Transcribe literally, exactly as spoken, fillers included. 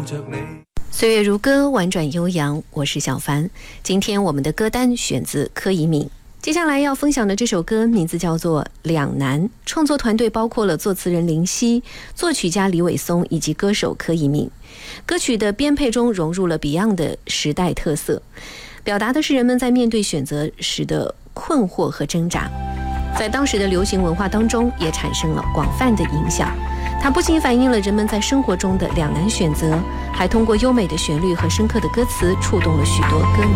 岁月如歌，婉转悠扬，我是小凡。今天我们的歌单选自柯以敏。接下来要分享的这首歌名字叫做《两难》，创作团队包括了作词人林夕、作曲家李伟松以及歌手柯以敏。歌曲的编配中融入了 Beyond 的时代特色，表达的是人们在面对选择时的困惑和挣扎，在当时的流行文化当中也产生了广泛的影响。它不仅反映了人们在生活中的两难选择，还通过优美的旋律和深刻的歌词触动了许多歌迷。